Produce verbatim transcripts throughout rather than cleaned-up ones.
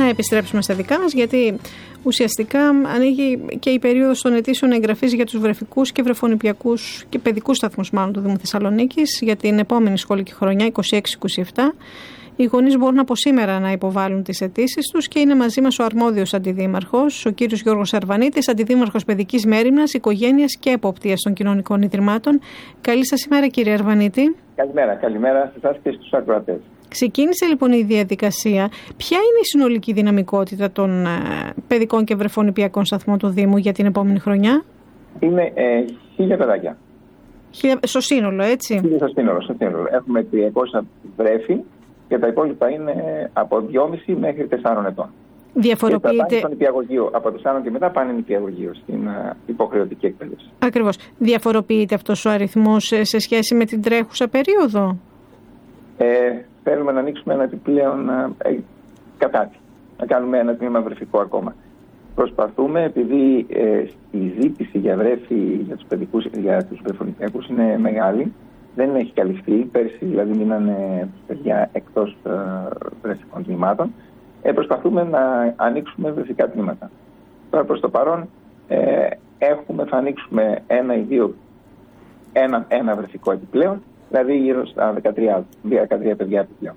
Να επιστρέψουμε στα δικά μας, γιατί ουσιαστικά ανοίγει και η περίοδος των αιτήσεων εγγραφής για τους βρεφικούς και βρεφονηπιακούς και παιδικούς σταθμούς μάλλον του Δήμου Θεσσαλονίκης για την επόμενη σχολική χρονιά είκοσι έξι είκοσι επτά. Οι γονείς μπορούν από σήμερα να υποβάλουν τις αιτήσεις τους και είναι μαζί μας ο αρμόδιος αντιδήμαρχος, ο κύριος Γιώργος Αρβανίτης, αντιδήμαρχος παιδικής μέριμνας, οικογένειας και εποπτείας των κοινωνικών ιδρυμάτων. Καλή σας ημέρα, κύριε Αρβανίτη. Καλημέρα, καλημέρα σε εσάς και στους ακροατές. Ξεκίνησε λοιπόν η διαδικασία. Ποια είναι η συνολική δυναμικότητα των ε, παιδικών και βρεφονηπιακών σταθμών του Δήμου για την επόμενη χρονιά? Είναι ε, χίλια παιδάκια. Χίλια, στο σύνολο, έτσι. Χίλια στο σύνολο, στο σύνολο. Έχουμε τριακόσια βρέφη και τα υπόλοιπα είναι από δυόμισι μέχρι τεσσάρων ετών. Διαφοροποιείται. Και πάνε νηπιαγωγείο. Από τεσσάρων και μετά πάνε νηπιαγωγείο στην uh, υποχρεωτική εκπαίδευση. Ακριβώς. Διαφοροποιείται αυτός ο αριθμός σε σχέση με την τρέχουσα περίοδο? Ε, θέλουμε να ανοίξουμε ένα επιπλέον ε, κατάτι. Να κάνουμε ένα τμήμα βρεφικό ακόμα. Προσπαθούμε, επειδή ε, η ζήτηση για βρέφη για τους παιδικούς, για τους βρεφονηπιακούς είναι μεγάλη, δεν έχει καλυφθεί. Πέρσι δηλαδή μείνανε παιδιά εκτός ε, βρεφικών τμήματων. Ε, προσπαθούμε να ανοίξουμε βρεφικά τμήματα. Τώρα προς το παρόν ε, έχουμε, θα ανοίξουμε ένα ή δύο, ένα, ένα βρεφικό επιπλέον, δηλαδή γύρω στα δεκατρία, δεκατρία παιδιά επιπλέον.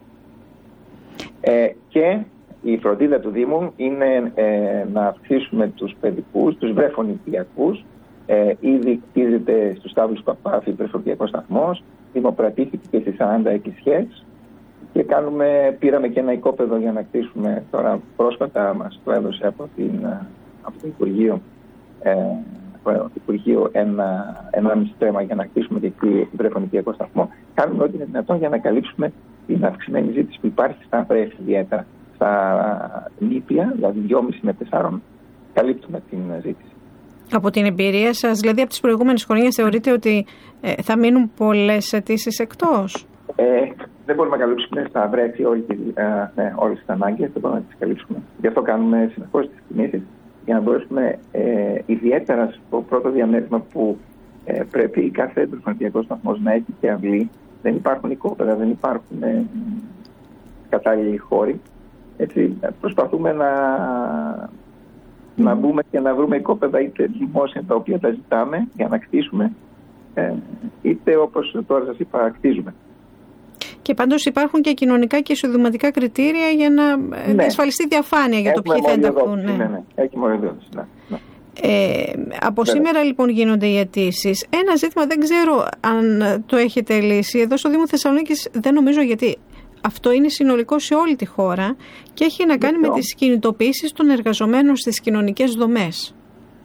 Ε, και η φροντίδα του Δήμου είναι ε, να αυξήσουμε τους παιδικούς, τους βρεφονηπιακούς. Ε, ήδη κτίζεται στους Σταύρους Παπάφη βρεφονηπιακός σταθμός, δημοπρατήθηκε και στις σαράντα εκκλησιές και κάνουμε, πήραμε και ένα οικόπεδο για να κτίσουμε. Τώρα πρόσφατα μας το έδωσε από, την, από το Υπουργείο, ε, το Υπουργείο ένα, ένα μισή τρέμα για να κτίσουμε και εκεί βρεφονηπιακό σταθμό. Κάνουμε ό,τι είναι δυνατόν για να καλύψουμε την αυξημένη ζήτηση που υπάρχει στα βρέφη, ιδιαίτερα στα νήπια, δηλαδή δυόμισι με τεσσάρων, καλύπτουμε την ζήτηση. Από την εμπειρία σας, δηλαδή από τις προηγούμενες χρονιές, θεωρείτε ότι ε, θα μείνουν πολλές αιτήσεις εκτός? Ε, δεν μπορούμε να καλύψουμε στα βρέφη όλες ε, τις ανάγκες, δεν μπορούμε να τις καλύψουμε. Γι' αυτό κάνουμε συνεχώς τις κινήσεις για να μπορέσουμε, ε, ιδιαίτερα στο πρώτο διαμέρισμα που ε, πρέπει κάθε βρεφονηπιακός σταθμός να έχει και αυλή. Δεν υπάρχουν οικόπεδα, δεν υπάρχουν ε, κατάλληλοι χώροι. Έτσι, προσπαθούμε να, mm. να μπούμε και να βρούμε οικόπεδα είτε δημόσια τα οποία τα ζητάμε για να κτίσουμε, ε, είτε όπως τώρα σας είπα κτίζουμε. Και πάντως υπάρχουν και κοινωνικά και εισοδηματικά κριτήρια για να ναι. διασφαλιστεί διαφάνεια για Έχουμε το ποιοι θα ενταχθούν. Ναι, ναι, ναι. Έχει μοριοδότηση. Ναι. Ναι. Ε, από Βέβαια. Σήμερα λοιπόν γίνονται οι αιτήσεις. Ένα ζήτημα δεν ξέρω αν το έχετε λύσει. Εδώ στο Δήμο Θεσσαλονίκης δεν νομίζω, γιατί αυτό είναι συνολικό σε όλη τη χώρα και έχει να κάνει αυτό. με τις κινητοποιήσεις των εργαζομένων στις κοινωνικές δομές.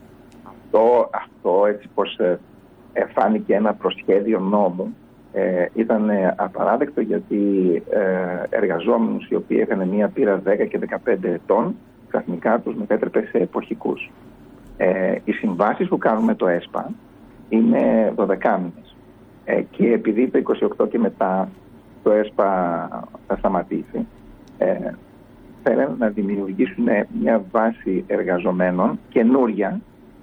Αυτό, αυτό έτσι πως ε, φάνηκε ένα προσχέδιο νόμου. Ε, ήταν απαράδεκτο, γιατί ε, εργαζόμενους οι οποίοι είχαν μία πείρα δέκα και δεκαπέντε ετών ξαφνικά τους μετέτρεπε σε εποχικούς. Ε, οι συμβάσεις που κάνουμε το ΕΣΠΑ είναι δώδεκα μήνες ε, και επειδή το είκοσι οκτώ και μετά το ΕΣΠΑ θα σταματήσει, ε, θέλουν να δημιουργήσουν μια βάση εργαζομένων καινούρια,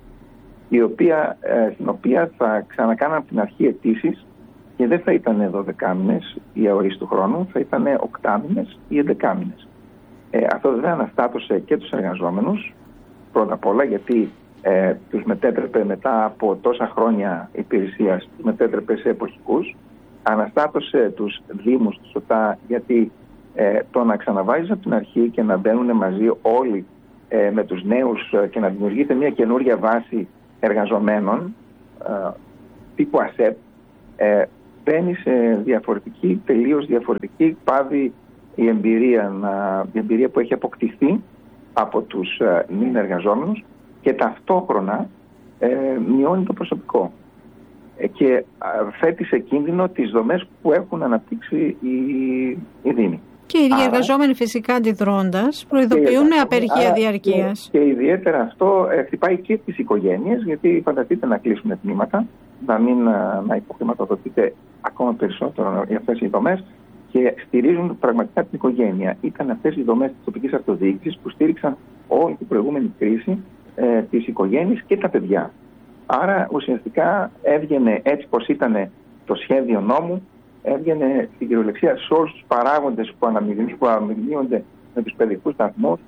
η οποία, ε, στην οποία θα ξανακάναν από την αρχή αιτήσεις και δεν θα ήταν δώδεκα μήνες ή αορίστου χρόνου, θα ήταν οκτώ μήνες ή έντεκα μήνες. Ε, αυτό δεν αναστάτωσε και τους εργαζόμενους, πρώτα απ' όλα γιατί ε, τους μετέτρεπε μετά από τόσα χρόνια υπηρεσίας, τους μετέτρεπε σε εποχικούς. Αναστάτωσε τους δήμους, τους ΟΤΑ, γιατί ε, το να ξαναβάζεις από την αρχή και να μπαίνουν μαζί όλοι ε, με τους νέους ε, και να δημιουργείται μια καινούρια βάση εργαζομένων ε, τύπου ΑΣΕΠ, ε, μπαίνει σε διαφορετική, τελείως διαφορετική, πάβει η εμπειρία, να, η εμπειρία που έχει αποκτηθεί από τους ε, νυν εργαζόμενους και ταυτόχρονα ε, μειώνει το προσωπικό ε, και ε, θέτει σε κίνδυνο τις δομές που έχουν αναπτύξει οι, οι δήμοι. Και οι ίδιοι εργαζόμενοι φυσικά αντιδρώντας προειδοποιούν με απεργία διαρκείας. Και, και ιδιαίτερα αυτό ε, χτυπάει και τις οικογένειες, γιατί φανταστείτε να κλείσουν τμήματα, να μην να υποχρηματοδοτείτε ακόμα περισσότερο για αυτές οι δομές και στηρίζουν πραγματικά την οικογένεια. Ήταν αυτές οι δομές της τοπικής αυτοδιοίκησης που στήριξαν όλη την προηγούμενη κρίση ε, τις οικογένειες και τα παιδιά. Άρα ουσιαστικά έβγαινε έτσι πως ήταν το σχέδιο νόμου, έβγαινε στην κυριολεξία σε όλους τους παράγοντες που αναμειγνύονται με τους παιδικούς σταθμούς,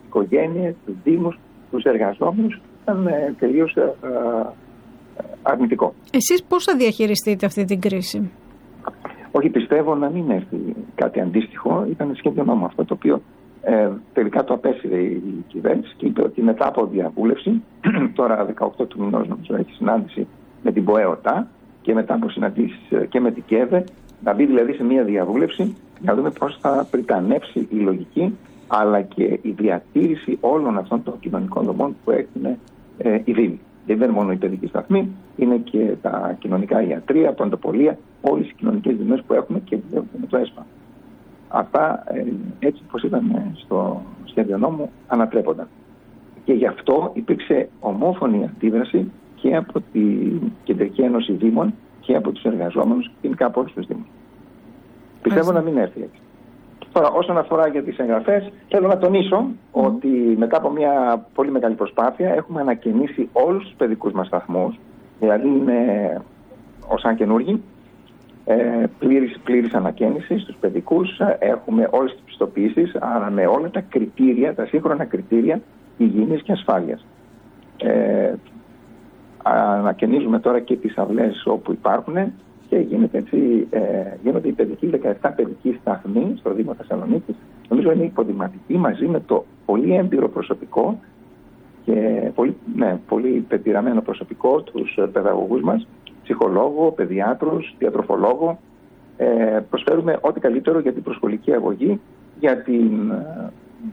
οικογένειες, τους δήμους, τους εργαζόμενους. Ήταν ε, τελείως ε, ε, αρνητικό. Εσείς πώς θα διαχειριστείτε αυτή την κρίση? Όχι, πιστεύω να μην έρθει κάτι αντίστοιχο. Ήταν σχέδιο νόμου αυτό, το οποίο ε, τελικά το απέσυρε η κυβέρνηση και είπε ότι μετά από διαβούλευση, τώρα δεκαοκτώ του μηνός νομίζω έχει συνάντηση με την ΠΟΕΟΤΑ και μετά από συναντήσεις και με την ΚΕΒΕ, να μπει δηλαδή σε μια διαβούλευση να δούμε πώς θα πριτανεύσει η λογική αλλά και η διατήρηση όλων αυτών των κοινωνικών δομών που έχουν ε, οι Δήμοι. Δεν είναι μόνο η παιδική σταθμή, είναι και τα κοινωνικά ιατρεία, ποντοπολία, όλες οι κοινωνικές δομές που έχουμε και με το ΕΣΠΑ. Αυτά ε, έτσι όπως ήταν στο σχέδιο νόμου ανατρέπονταν. Και γι' αυτό υπήρξε ομόφωνη αντίδραση και από την Κεντρική Ένωση Δήμων και από τους εργαζόμενους και γενικά από όλους τους Δήμους. Πιστεύω να μην έρθει έτσι. Τώρα, όσον αφορά για τις εγγραφές, θέλω να τονίσω mm. ότι μετά από μια πολύ μεγάλη προσπάθεια έχουμε ανακαινήσει όλους τους παιδικούς μας σταθμούς, δηλαδή είναι ως αν καινούργοι, ε, πλήρης, πλήρης ανακαίνιση στους παιδικούς, έχουμε όλες τις πιστοποιήσεις, άρα με όλα τα κριτήρια, τα σύγχρονα κριτήρια υγιεινής και ασφάλειας. Ε, ανακαινίζουμε τώρα και τις αυλές όπου υπάρχουν και γίνεται έτσι, ε, γίνονται οι παιδικοί, δεκαεπτά παιδικοί σταθμοί στο Δήμο Θεσσαλονίκης. Νομίζω είναι υποδηματικοί μαζί με το πολύ έμπειρο προσωπικό και πολύ, ναι, πολύ πετυραμένο προσωπικό, τους παιδαγωγούς μας, ψυχολόγο, παιδιάτρους, διατροφολόγο. Ε, προσφέρουμε ό,τι καλύτερο για την προσχολική αγωγή, για την ε,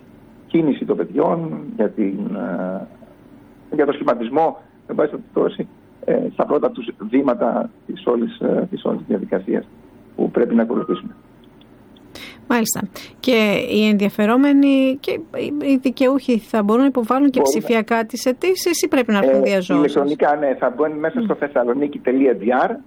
κίνηση των παιδιών, για, την, ε, για το σχηματισμό, εν πάση περιπτώσει, ε, στα πρώτα τους βήματα της όλης, ε, της όλης διαδικασίας που πρέπει να ακολουθήσουμε. Μάλιστα. Και οι ενδιαφερόμενοι και οι δικαιούχοι θα μπορούν να υποβάλουν και Μπορούμε. ψηφιακά τις αιτήσεις ή πρέπει να έρθουν ε, διαζώσεις? Ηλεκτρονικά, ναι. Θα μπουν μέσα mm. στο θεσσαλονίκη τελεία τζι άρ,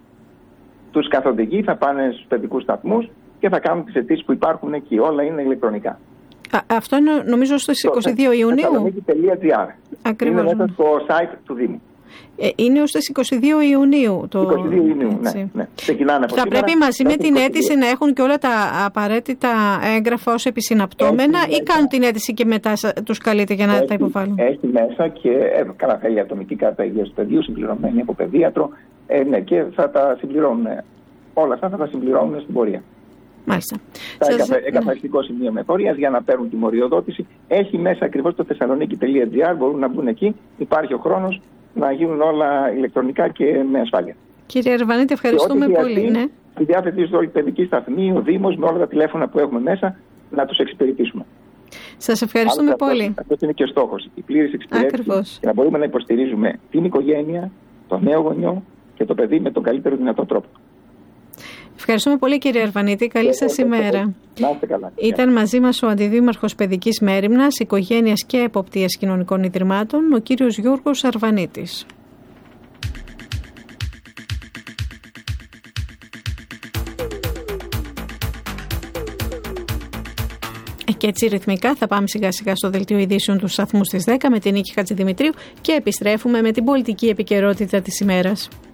τους καθονται εκεί, θα πάνε στους παιδικούς σταθμούς και θα κάνουν τις αιτήσεις που υπάρχουν εκεί. Όλα είναι ηλεκτρονικά. Α, αυτό είναι νομίζω στις είκοσι δύο Ιουνίου. θεσσαλονίκη τελεία τζι άρ. Ακριβώς. Είναι μέσα στο site του Δήμου. Ε, είναι ως τις είκοσι δύο Ιουνίου. Το... είκοσι δύο Ιουνίου, ναι. ναι. Ξεκινάνε από θα σήμερα, πρέπει μαζί με την αίτηση να έχουν και όλα τα απαραίτητα έγγραφα ως επισυναπτώμενα ή κάνουν την αίτηση και μετά τους καλείτε για να έχει, τα υποβάλουν? Έχει μέσα και ε, καλά, θέλει ατομική κάρτα υγείας του παιδιού συμπληρωμένη από παιδίατρο ε, ναι, και θα τα συμπληρώνουν. Όλα αυτά θα τα συμπληρώνουν στην πορεία. Μάλιστα. Σας... Εγκαθαριστικό σημείο μεθόριας για να παίρνουν τη μοριοδότηση. Έχει μέσα ακριβώς το θεσσαλονίκη τελεία τζι άρ, μπορούν να μπουν εκεί, υπάρχει ο χρόνος να γίνουν όλα ηλεκτρονικά και με ασφάλεια. Κύριε Αρβανίτη, ευχαριστούμε πολύ. Ναι. Στη διάθεση του όλη παιδική σταθμή, ο Δήμος, με όλα τα τηλέφωνα που έχουμε μέσα, να τους εξυπηρετήσουμε. Σας ευχαριστούμε Άλλωστε, πολύ. Αυτό είναι και ο στόχος, η πλήρης εξυπηρέτηση. Και να μπορούμε να υποστηρίζουμε την οικογένεια, τον νέο γονιό και το παιδί με τον καλύτερο δυνατό τρόπο. Ευχαριστούμε πολύ, κύριε Αρβανίτη. Καλή σας ημέρα. Να είστε καλά. Ήταν μαζί μας ο Αντιδήμαρχος Παιδικής Μέριμνας, Οικογένειας και Εποπτείας Κοινωνικών Ιδρυμάτων, ο κύριος Γιώργος Αρβανίτης. Και έτσι ρυθμικά θα πάμε σιγά σιγά στο δελτίο ειδήσεων του σταθμού στις δέκα με την Νίκη Χατζηδημητρίου και επιστρέφουμε με την πολιτική επικαιρότητα της ημέρας.